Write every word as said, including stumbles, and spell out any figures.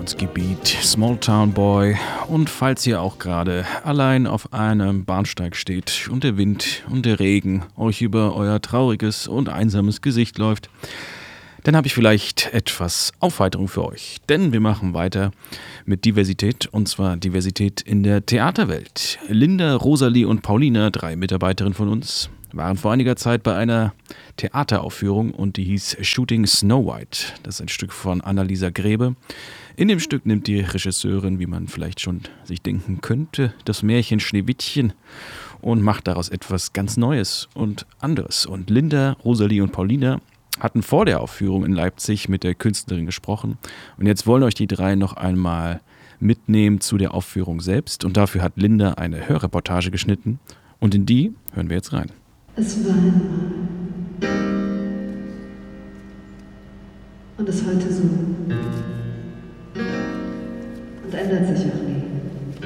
Produktionsgebiet Small Town Boy. Und falls ihr auch gerade allein auf einem Bahnsteig steht und der Wind und der Regen euch über euer trauriges und einsames Gesicht läuft, dann habe ich vielleicht etwas Aufheiterung für euch. Denn wir machen weiter mit Diversität, und zwar Diversität in der Theaterwelt. Linda, Rosalie und Paulina, drei Mitarbeiterinnen von uns, waren vor einiger Zeit bei einer Theateraufführung und die hieß Shooting Snow White. Das ist ein Stück von Annalisa Grebe. In dem Stück nimmt die Regisseurin, wie man vielleicht schon sich denken könnte, das Märchen Schneewittchen und macht daraus etwas ganz Neues und anderes. Und Linda, Rosalie und Paulina hatten vor der Aufführung in Leipzig mit der Künstlerin gesprochen. Und jetzt wollen euch die drei noch einmal mitnehmen zu der Aufführung selbst. Und dafür hat Linda eine Hörreportage geschnitten. Und in die hören wir jetzt rein. Es war einmal. Und ist heute so. Und ändert sich auch nie.